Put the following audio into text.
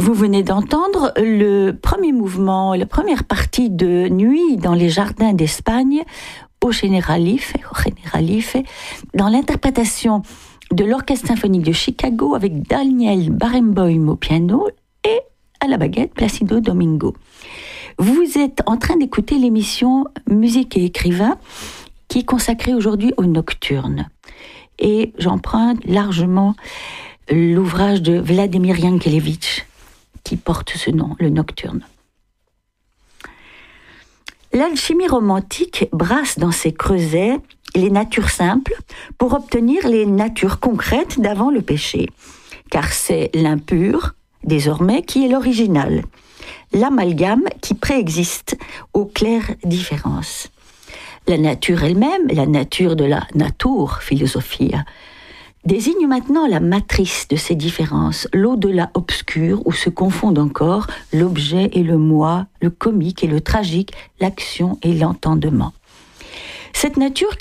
Vous venez d'entendre le premier mouvement, la première partie de Nuit dans les jardins d'Espagne au Generalife, dans l'interprétation de l'Orchestre symphonique de Chicago avec Daniel Barenboim au piano et à la baguette Placido Domingo. Vous êtes en train d'écouter l'émission Musique et écrivain qui est consacrée aujourd'hui aux nocturnes. Et j'emprunte largement l'ouvrage de Vladimir Yankelevitch qui porte ce nom, le Nocturne. L'alchimie romantique brasse dans ses creusets les natures simples pour obtenir les natures concrètes d'avant le péché. Car c'est l'impur, désormais, qui est l'original. L'amalgame qui préexiste aux claires différences. La nature elle-même, la nature de la natur philosophia, désigne maintenant la matrice de ces différences, l'au-delà obscur où se confondent encore l'objet et le moi, le comique et le tragique, l'action et l'entendement. Cette nature